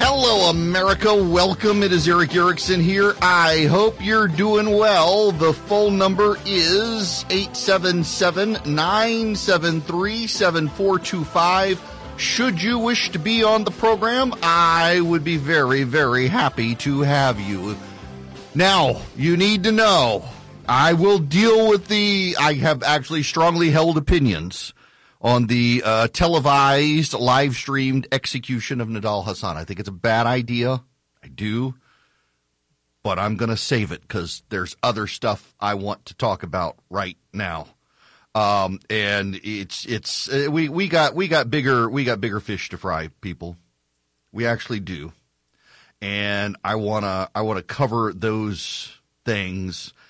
Hello, America. Welcome. It is Eric Erickson here. I hope you're doing well. The phone number is 877-973-7425. Should you wish to be on the program, I would be very, very happy to have you. Now, you need to know, I will deal with I have actually strongly held opinions on the televised, live-streamed execution of Nidal Hasan. I think it's a bad idea. I do. But I'm going to save it because there's other stuff I want to talk about right now. And we got bigger fish to fry, people. We actually do. And I want to cover those things